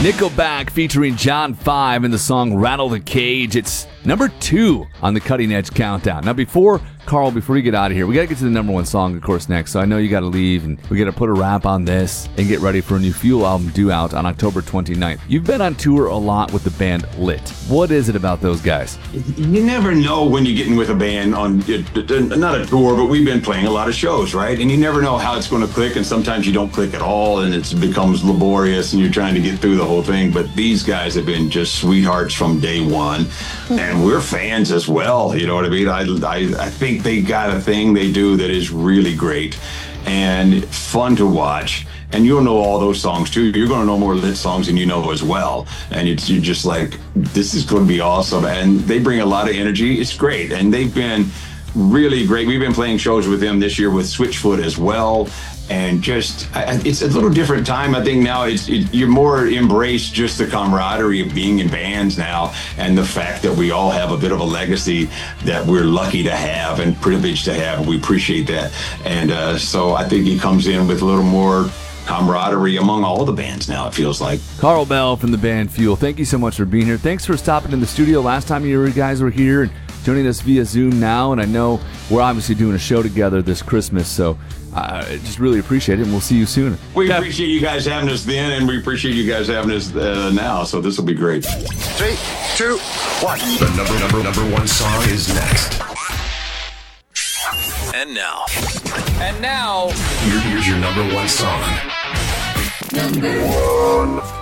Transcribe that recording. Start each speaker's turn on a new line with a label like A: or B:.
A: Nickelback featuring John 5 in the song Rattle the Cage. It's number 2 on the Cutting Edge Countdown. Now, before we get out of here, we got to get to the number 1 song, of course, next. So I know you got to leave, and we got to put a wrap on this and get ready for a new Fuel album due out on October 29th. You've been on tour a lot with the band Lit. What is it about those guys?
B: You never know when you're getting with a band on, not a tour, but we've been playing a lot of shows, right? And you never know how it's going to click, and sometimes you don't click at all, and it becomes laborious, and you're trying to get through the whole thing. But these guys have been just sweethearts from day one, and we're fans as well, you know what I mean? I think they got a thing they do that is really great and fun to watch. And you'll know all those songs too. You're going to know more Lit songs than you know as well. And you're just like, this is going to be awesome. And they bring a lot of energy. It's great. And they've been really great. We've been playing shows with them this year with Switchfoot as well. And just, it's a little different time. I think now you're more embrace just the camaraderie of being in bands now, and the fact that we all have a bit of a legacy that we're lucky to have and privileged to have. And we appreciate that. And so I think he comes in with a little more camaraderie among all the bands now, it feels like.
A: Carl Bell from the band Fuel, thank you so much for being here. Thanks for stopping in the studio last time you guys were here and joining us via Zoom now. And I know we're obviously doing a show together this Christmas, so I just really appreciate it, and we'll see you soon.
B: We appreciate you guys having us then, and we appreciate you guys having us now, so this will be great.
C: 3, 2, 1.
D: The number 1 song is next.
C: And now,
D: here's your number 1 song.
E: Number 1.